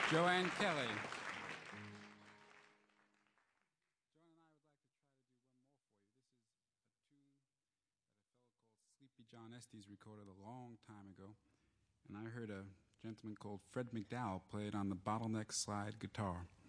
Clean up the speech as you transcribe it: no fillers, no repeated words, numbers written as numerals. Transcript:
Joanne Kelly. Sleepy John Estes recorded a long time ago, and I heard a gentleman called Fred McDowell play it on the bottleneck slide guitar.